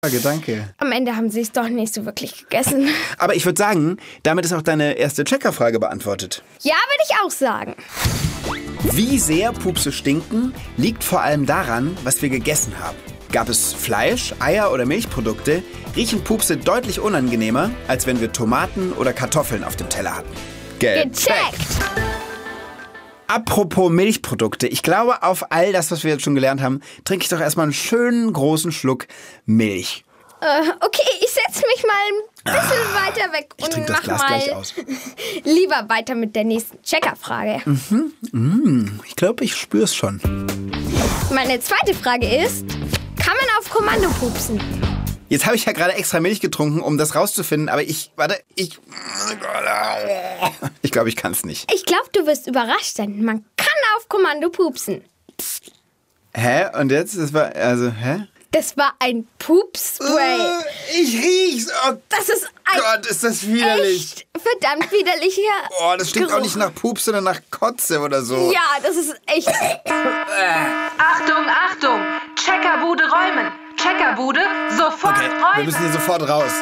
Danke. Am Ende haben sie es doch nicht so wirklich gegessen. Aber ich würde sagen, damit ist auch deine erste Checkerfrage beantwortet. Ja, würde ich auch sagen. Wie sehr Pupse stinken, liegt vor allem daran, was wir gegessen haben. Gab es Fleisch, Eier oder Milchprodukte, riechen Pupse deutlich unangenehmer, als wenn wir Tomaten oder Kartoffeln auf dem Teller hatten. Gecheckt! Apropos Milchprodukte, ich glaube, auf all das, was wir jetzt schon gelernt haben, trinke ich doch erstmal einen schönen großen Schluck Milch. Okay, ich setze mich mal ein bisschen weiter weg Ich und trinke das mach Glas mal gleich aus. lieber weiter mit der nächsten Checkerfrage. Ich glaube, ich spüre es schon. Meine zweite Frage ist, kann man auf Kommando pupsen? Jetzt habe ich ja gerade extra Milch getrunken, um das rauszufinden, aber ich glaube, ich kann es nicht. Ich glaube, du wirst überrascht sein. Man kann auf Kommando pupsen. Hä? Und jetzt? Hä? Das war ein Pupspray. Ich riech's. Oh Das ist ein Gott, ist das widerlich. echt verdammt widerlicher Oh, das stinkt auch Geruch. nicht nach Pups, sondern nach Kotze oder so. Ja, das ist echt... Achtung, Achtung! Checkerbude räumen! Checkerbude, sofort Okay, wir räumen! müssen hier sofort raus.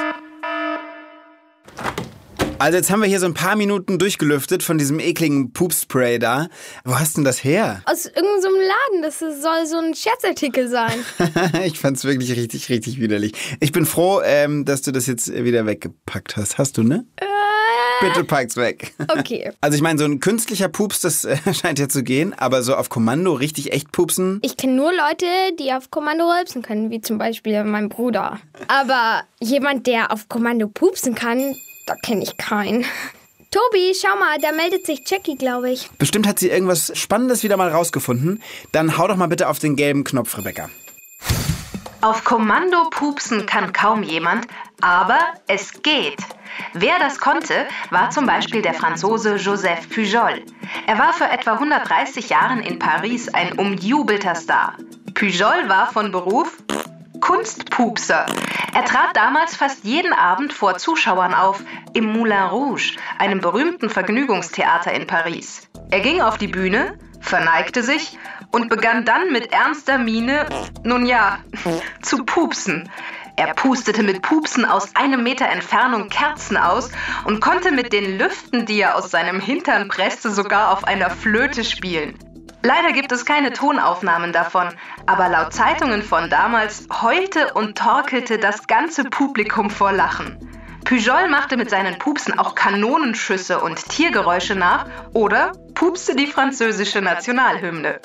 Also jetzt haben wir hier so ein paar Minuten durchgelüftet von diesem ekligen Pupspray da. Wo hast denn das her? Aus irgendeinem so Laden. Das soll so ein Scherzartikel sein. Ich fand's wirklich richtig, richtig widerlich. Ich bin froh, dass du das jetzt wieder weggepackt hast. Hast du, ne? Bitte pack's weg. Okay. Also ich meine, so ein künstlicher Pups, das scheint ja zu gehen, aber so auf Kommando richtig echt pupsen. Ich kenne nur Leute, die auf Kommando rülpsen können, wie zum Beispiel mein Bruder. Aber jemand, der auf Kommando pupsen kann, da kenne ich keinen. Tobi, schau mal, da meldet sich Jackie, glaube ich. Bestimmt hat sie irgendwas Spannendes wieder mal rausgefunden. Dann hau doch mal bitte auf den gelben Knopf, Rebecca. Auf Kommando pupsen kann kaum jemand, aber es geht. Wer das konnte, war zum Beispiel der Franzose Joseph Pujol. Er war vor etwa 130 Jahren in Paris ein umjubelter Star. Pujol war von Beruf Kunstpupser. Er trat damals fast jeden Abend vor Zuschauern auf, im Moulin Rouge, einem berühmten Vergnügungstheater in Paris. Er ging auf die Bühne, verneigte sich und begann dann mit ernster Miene, nun ja, zu pupsen. Er pustete mit Pupsen aus 1 Meter Entfernung Kerzen aus und konnte mit den Lüften, die er aus seinem Hintern presste, sogar auf einer Flöte spielen. Leider gibt es keine Tonaufnahmen davon, aber laut Zeitungen von damals heulte und torkelte das ganze Publikum vor Lachen. Pujol machte mit seinen Pupsen auch Kanonenschüsse und Tiergeräusche nach oder pupste die französische Nationalhymne.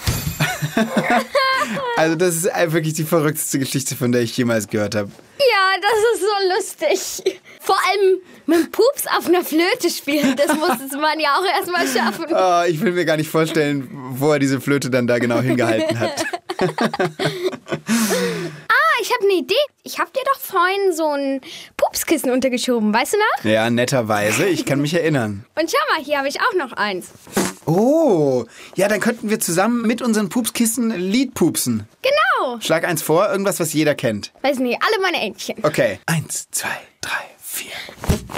Also das ist wirklich die verrückteste Geschichte, von der ich jemals gehört habe. Ja, das ist so lustig. Vor allem mit dem Pups auf einer Flöte spielen, das muss man ja auch erstmal schaffen. Oh, ich will mir gar nicht vorstellen, wo er diese Flöte dann da genau hingehalten hat. Ich habe eine Idee. Ich habe dir doch vorhin so ein Pupskissen untergeschoben, weißt du noch? Ja, netterweise. Ich kann mich erinnern. Und schau mal, hier habe ich auch noch eins. Oh, ja, dann könnten wir zusammen mit unseren Pupskissen ein Lied pupsen. Genau. Schlag eins vor, irgendwas, was jeder kennt. Weiß nicht, alle meine Entchen. Okay. 1, 2, 3, 4.